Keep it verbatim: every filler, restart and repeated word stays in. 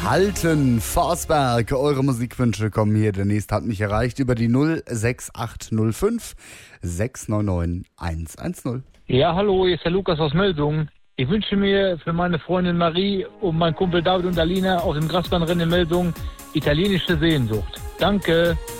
Halten, Forsberg, eure Musikwünsche kommen hier. Der nächste hat mich erreicht über die null sechs acht null fünf sechs neun neun eins eins null. Ja, hallo, hier ist der Lukas aus Meldung. Ich wünsche mir für meine Freundin Marie und meinen Kumpel David und Alina aus dem Grasbahnrennen in Meldung italienische Sehnsucht. Danke.